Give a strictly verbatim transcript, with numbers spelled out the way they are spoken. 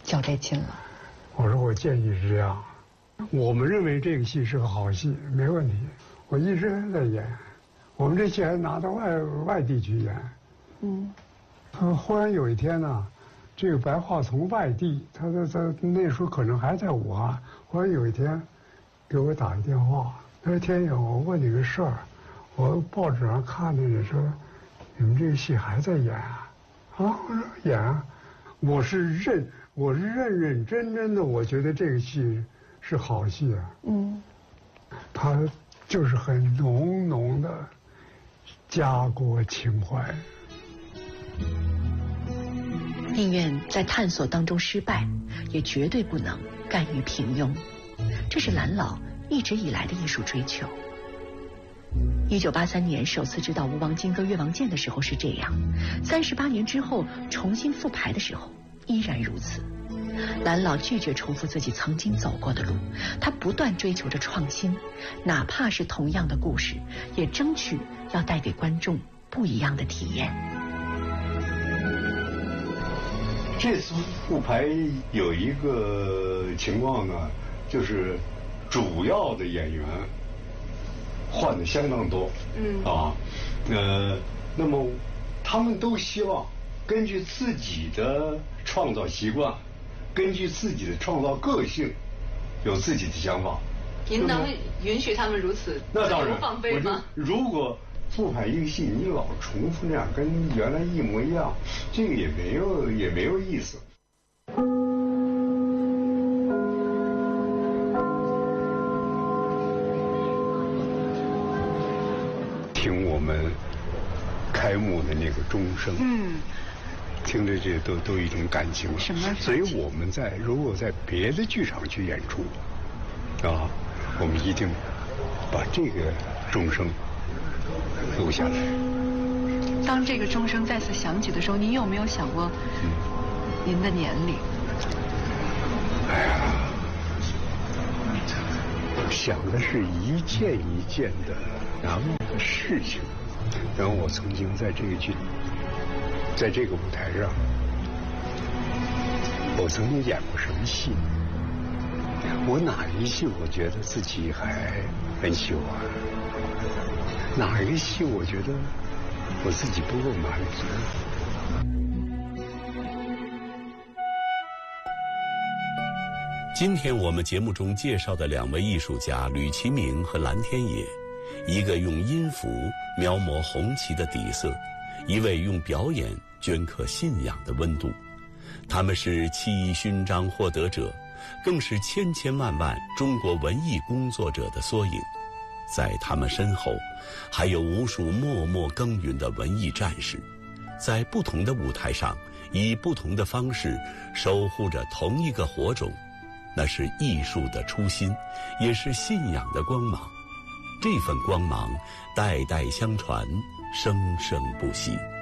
较这劲了？ 我说我建议是这样，我们认为这个戏是个好戏，没问题。我一直在演，我们这戏还拿到外外地去演。嗯，他忽然有一天呢，这个白桦从外地，他在在那时候可能还在武汉，忽然有一天给我打一电话，他说：“天勇，我问你个事儿，我报纸上看见你说你们这个戏还在演啊？”啊，我说演啊，我是认我是认认真真的，我觉得这个戏是好戏啊。嗯，他就是很浓浓的家国情怀。 宁愿在探索当中失败，也绝对不能甘于平庸。这是蓝老一直以来的艺术追求。一九八三年首次执导吴王金戈越王剑的时候是这样，三十八年之后重新复排的时候依然如此。蓝老拒绝重复自己曾经走过的路，他不断追求着创新，哪怕是同样的故事，也争取要带给观众不一样的体验。 这次复排有一个情况呢，就是主要的演员换的相当多，嗯啊，呃，那么他们都希望根据自己的创造习惯，根据自己的创造个性，有自己的想法。 您能允许他们如此那当然放飞吗？ 如果复排一个戏，你老重复那样，跟原来一模一样，这个也没有也没有意思。听我们开幕的那个钟声，嗯，听着这都都一种感情。 什么？ 所以我们在如果在别的剧场去演出，啊，我们一定把这个钟声录下来。 当这个钟声再次响起的时候，您有没有想过您的年龄？ 哎呀，想的是一件一件的难忘的事情。然后我曾经在这个剧，在这个舞台上，我曾经演过什么戏？我哪一戏我觉得自己还很喜欢？哪一个戏我觉得我自己不够满足？ 今天我们节目中介绍的两位艺术家吕其明和蓝天野，一个用音符描摹红旗的底色，一位用表演镌刻信仰的温度。他们是七一勋章获得者，更是千千万万中国文艺工作者的缩影。在他们身后，还有无数默默耕耘的文艺战士，在不同的舞台上，以不同的方式守护着同一个火种。那是艺术的初心，也是信仰的光芒。这份光芒代代相传，生生不息。